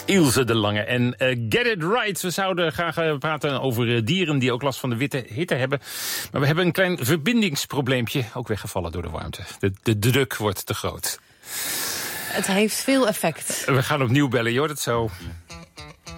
Ilse de Lange en Get It Right. We zouden graag praten over dieren die ook last van de hitte hebben. Maar we hebben een klein verbindingsprobleempje. Ook weggevallen door de warmte. De druk wordt te groot. Het heeft veel effect. We gaan opnieuw bellen, je hoort het zo.